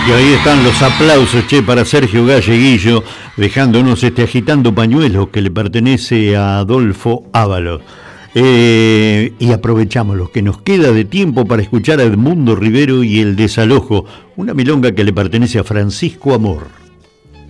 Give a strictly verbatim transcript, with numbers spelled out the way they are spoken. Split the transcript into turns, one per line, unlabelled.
Y ahí están los aplausos, che, para Sergio Galleguillo, dejándonos este agitando pañuelos que le pertenece a Adolfo Ábalos. Eh, y aprovechamos lo que nos queda de tiempo para escuchar a Edmundo Rivero y El Desalojo, una milonga que le pertenece a Francisco Amor.